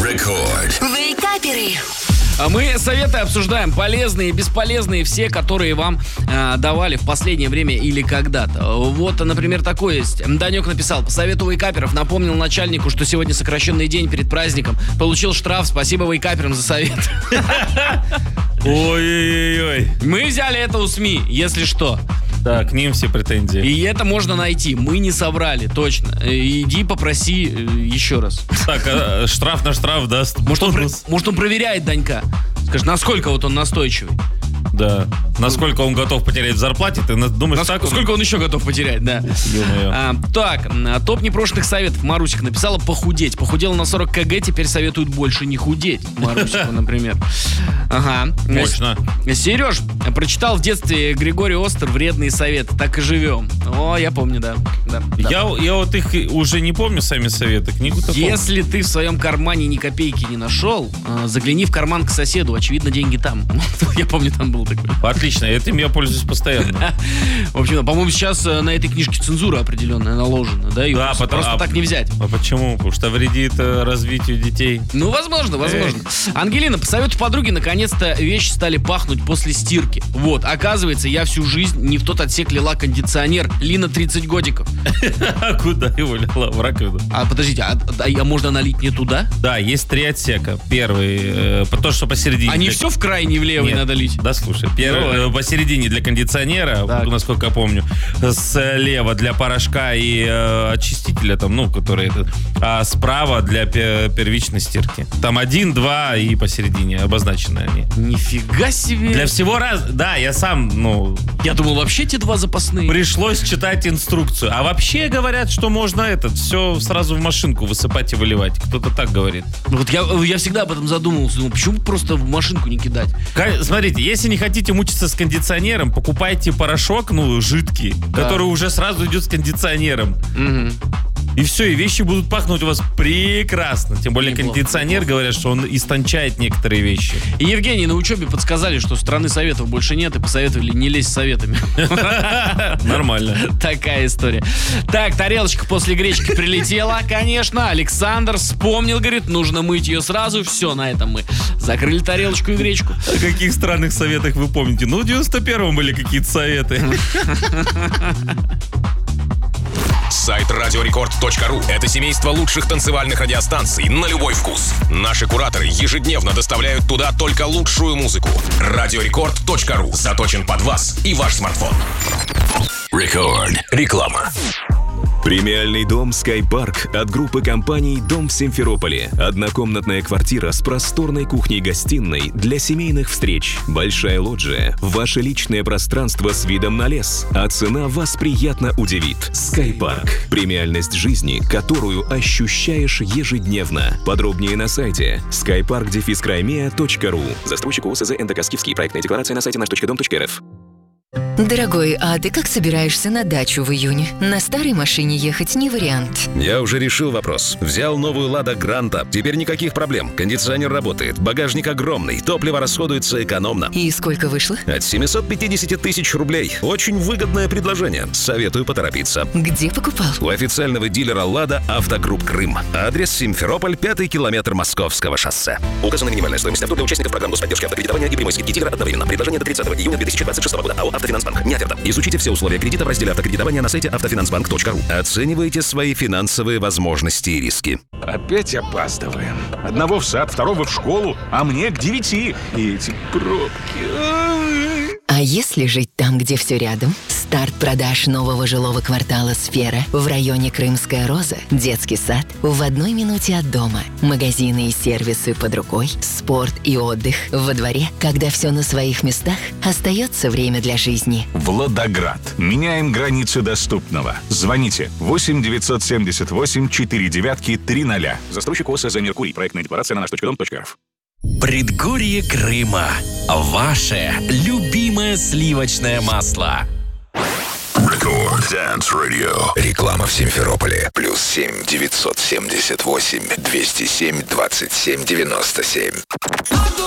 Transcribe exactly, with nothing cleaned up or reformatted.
Рекорд. Вейкаперы. Мы советы обсуждаем, полезные, бесполезные, все, которые вам э, давали в последнее время или когда-то. Вот, например, такое есть. Данек написал: по совету вейкаперов напомнил начальнику, что сегодня сокращенный день перед праздником. Получил штраф, спасибо вейкаперам за совет. Ой-ой-ой. Мы взяли это у СМИ, если что. Да, к ним все претензии. И это можно найти. Мы не соврали, точно. Иди попроси еще раз. Так, а штраф на штраф даст. Может, он, может, он проверяет Данька. Скажет, насколько вот он настойчивый. Да. Насколько он готов потерять в зарплате, ты думаешь, Насколько, так? Сколько он еще готов потерять, да. А, так, топ непрошенных советов. Марусик написала: похудеть. Похудела на сорок килограмм, теперь советуют больше не худеть. Марусику, например. Ага. Мощно. Сереж, прочитал в детстве Григорий Остер «Вредные советы». Так и живем. О, я помню, да. да, да. Я, я вот их уже не помню, сами советы. Книгу-то Если помню. ты в своем кармане ни копейки не нашел, загляни в карман к соседу. Очевидно, деньги там. Я помню, там был такой. Отлично, этим я пользуюсь постоянно. В общем, по-моему, сейчас на этой книжке цензура определенная наложена, да? И да, просто, потому, просто а, так не взять. А почему? Потому что вредит развитию детей. Ну, возможно, возможно. Эй. Ангелина, по совету подруги, наконец-то вещи стали пахнуть после стирки. Вот, оказывается, я всю жизнь не в тот отсек лила кондиционер. Лина тридцать годиков. А куда его лила? В раковину? А, подождите, а, а можно налить не туда? Да, есть три отсека. Первый, э, то, что посередине. А не для... все в крайний в левый надо лить? Да, слушай. Первый, э, посередине для кондиционера, так. насколько я помню. Слева для порошка и э, очистителя, там, ну, который... А справа для пе- первичной стирки. Там один, два и посередине обозначены они. Нифига себе! Для всего раз... Да, я сам, ну... Я думал, вообще те два запасные. Пришлось читать инструкцию. А вообще говорят, что можно этот все сразу в машинку высыпать и выливать. Кто-то так говорит. Вот я, я всегда об этом задумывался. Думал, почему просто в машинку не кидать? Смотрите, если не хотите мучиться с кондиционером, покупайте порошок, ну, жидкий, да. который уже сразу идет с кондиционером. Угу. И все, и вещи будут пахнуть у вас прекрасно. Тем более неплохо, кондиционер, неплохо. Говорят, что он истончает некоторые вещи. И Евгений на учебе подсказали, что страны советов больше нет, и посоветовали не лезть с советами. Нормально. Такая история. Так, тарелочка после гречки прилетела, конечно. Александр вспомнил, говорит, нужно мыть ее сразу. Все, на этом мы закрыли тарелочку и гречку. О каких странных советах вы помните? Ну, в девяносто первом были какие-то советы. Сайт радиорекорд точка ру – это семейство лучших танцевальных радиостанций на любой вкус. Наши кураторы ежедневно доставляют туда только лучшую музыку. радиорекорд точка ру заточен под вас и ваш смартфон. Рекорд. Реклама. Премиальный дом «Скайпарк» от группы компаний «Дом» в Симферополе. Однокомнатная квартира с просторной кухней-гостиной для семейных встреч. Большая лоджия. Ваше личное пространство с видом на лес. А цена вас приятно удивит. «Скайпарк». Премиальность жизни, которую ощущаешь ежедневно. Подробнее на сайте скайпарк дефис краймея точка ру. Застройщик ОСЗ НДК «Скифский». Проектная декларация на сайте наш точка дом точка эр эф. Дорогой, а ты как собираешься на дачу в июне? На старой машине ехать не вариант. Я уже решил вопрос. Взял новую «Лада Гранта». Теперь никаких проблем. Кондиционер работает, багажник огромный, топливо расходуется экономно. И сколько вышло? От семьсот пятьдесят тысяч рублей. Очень выгодное предложение. Советую поторопиться. Где покупал? У официального дилера «Лада» Автогрупп Крым. Адрес: Симферополь, пятый километр Московского шоссе. Указана минимальная стоимость авто для участников программ господдержки автокредитования и прямой скидки «Тигра» одновременно. Предложение до тридцатого июня две тысячи двадцать шестого года. АО «Автофинансбанк». Не оферта. Изучите все условия кредита в разделе автокредитования на сайте автофинансбанк точка ру. Оценивайте свои финансовые возможности и риски. Опять опаздываем. Одного в сад, второго в школу, а мне к девяти. И эти пробки. А если жить там, где все рядом? Старт продаж нового жилого квартала «Сфера» в районе Крымская Роза, детский сад в одной минуте от дома, магазины и сервисы под рукой, спорт и отдых во дворе. Когда все на своих местах, остается время для жизни. Владоград. Меняем границы доступного. Звоните восемь девятьсот семьдесят восемь четыре девятки три ноля. Застройщик ОСЗ «Меркурий». Проектная декларация на наш точка дом точка эр эф. Предгорье Крыма. Ваше любимое сливочное масло. Рекорд Dance Radio. Реклама в Симферополе. Плюс семь девятьсот семьдесят восемь двести семь двадцать семь девяносто семь.